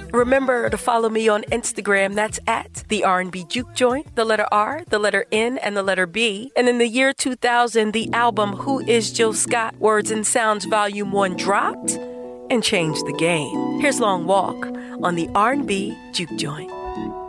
Remember to follow me on Instagram. That's at the R&B Juke Joint, the letter R, the letter N, and the letter B. And in the year 2000, the album Who is Jill Scott? Words and Sounds Volume 1 dropped and changed the game. Here's Long Walk on the R&B Juke Joint.